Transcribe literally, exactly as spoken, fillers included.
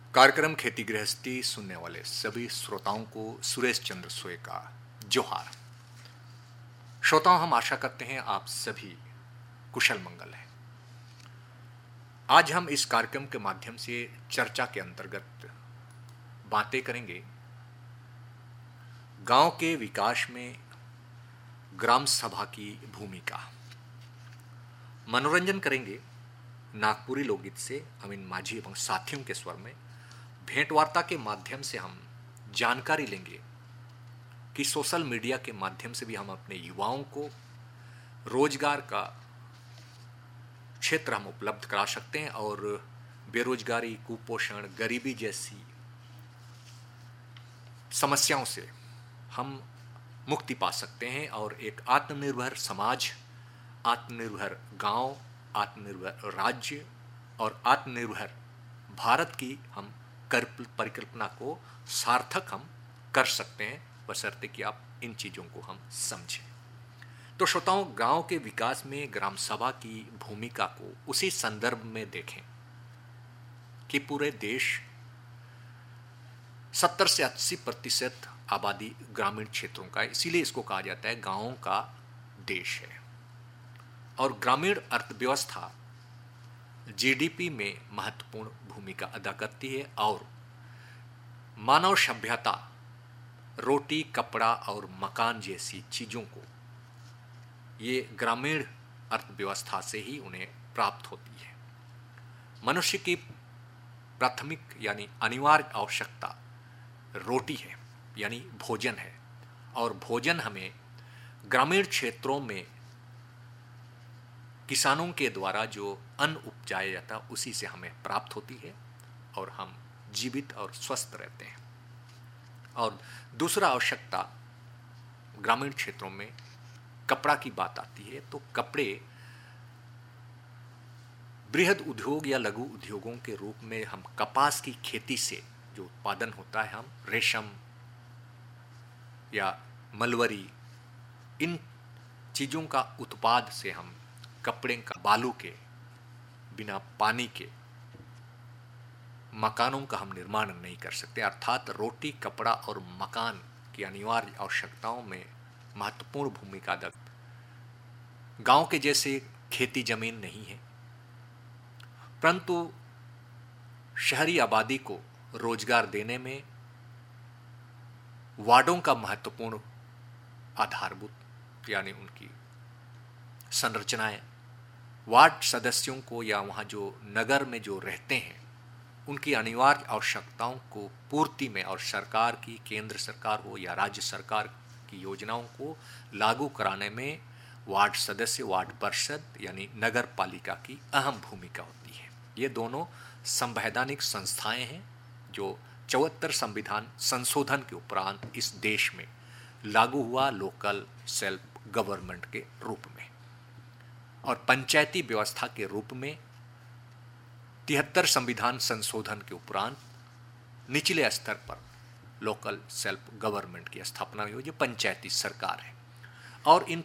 कार्यक्रम खेती गृहस्थी सुनने वाले सभी श्रोताओं को सुरेश चंद्र सोय का जोहार। श्रोताओं, हम आशा करते हैं आप सभी कुशल मंगल हैं। आज हम इस कार्यक्रम के माध्यम से चर्चा के अंतर्गत बातें करेंगे गांव के विकास में ग्राम सभा की भूमिका। मनोरंजन करेंगे नागपुरी लोकगीत से अमीन माझी एवं साथियों के स्वर में। भेंट वार्ता के माध्यम से हम जानकारी लेंगे कि सोशल मीडिया के माध्यम से भी हम अपने युवाओं को रोजगार का क्षेत्र हम उपलब्ध करा सकते हैं और बेरोजगारी, कुपोषण, गरीबी जैसी समस्याओं से हम मुक्ति पा सकते हैं और एक आत्मनिर्भर समाज, आत्मनिर्भर गांव, आत्मनिर्भर राज्य और आत्मनिर्भर भारत की हम परिकल्पना को सार्थक हम कर सकते हैं, बशर्ते कि आप इन चीज़ों को हम समझें। तो श्रोताओं, गांव के विकास में ग्राम सभा की भूमिका को उसी संदर्भ में देखें कि पूरे देश सत्तर से अस्सी प्रतिशत आबादी ग्रामीण क्षेत्रों का है, इसीलिए इसको कहा जाता है गांवों का देश है। और ग्रामीण अर्थव्यवस्था जीडीपी में महत्वपूर्ण भूमिका अदा करती है और मानव सभ्यता रोटी, कपड़ा और मकान जैसी चीज़ों को ये ग्रामीण अर्थव्यवस्था से ही उन्हें प्राप्त होती है। मनुष्य की प्राथमिक यानी अनिवार्य आवश्यकता रोटी है यानी भोजन है और भोजन हमें ग्रामीण क्षेत्रों में किसानों के द्वारा जो अन्न उपजाया जाता है उसी से हमें प्राप्त होती है और हम जीवित और स्वस्थ रहते हैं। और दूसरा आवश्यकता ग्रामीण क्षेत्रों में कपड़ा की बात आती है तो कपड़े बृहद उद्योग या लघु उद्योगों के रूप में हम कपास की खेती से जो उत्पादन होता है, हम रेशम या मलवरी, इन चीज़ों का उत्पाद से हम कपड़े का बालू के बिना पानी के मकानों का हम निर्माण नहीं कर सकते। अर्थात रोटी, कपड़ा और मकान की अनिवार्य आवश्यकताओं में महत्वपूर्ण भूमिका अदा। गांव के जैसे खेती जमीन नहीं है, परंतु शहरी आबादी को रोजगार देने में वार्डों का महत्वपूर्ण आधारभूत यानी उनकी संरचनाएं, वार्ड सदस्यों को या वहाँ जो नगर में जो रहते हैं उनकी अनिवार्य आवश्यकताओं को पूर्ति में और सरकार की, केंद्र सरकार हो या राज्य सरकार की योजनाओं को लागू कराने में वार्ड सदस्य, वार्ड परिषद यानी नगर पालिका की अहम भूमिका होती है। ये दोनों संवैधानिक संस्थाएं हैं जो चौहत्तर संविधान संशोधन के उपरांत इस देश में लागू हुआ लोकल सेल्फ गवर्नमेंट के रूप में और पंचायती व्यवस्था के रूप में तिहत्तर संविधान संशोधन के उपरांत निचले स्तर पर लोकल सेल्फ गवर्नमेंट की स्थापना हुई जो पंचायती सरकार है। और इन